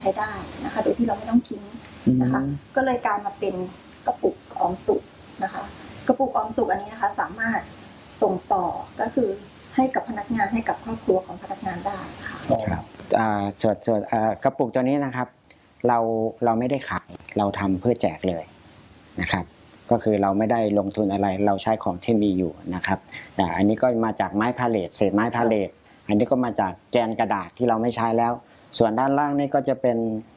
ใช้ได้นะคะโดยที่เราไม่ต้องทิ้งนะคะก็เลยกลายมาเป็นกระปุกออมสุขนะคะกระปุกออมสุขอันนี้นะคะสามารถส่งต่อก็คือให้กับพนักงานให้กับครอบครัวของพนักงานได้ค่ะครับส่วนกระปุกตัวนี้นะครับเราไม่ได้ขายเราทำเพื่อแจกเลยนะครับก็คือเราไม่ได้ลงทุนอะไรเราใช้ของที่มีอยู่นะครับอันนี้ก็มาจากไม้พาเลทเศษไม้พาเลทอันนี้ก็มาจากแกนกระดาษที่เราไม่ใช้แล้วส่วนด้านล่างนี่ก็จะเป็น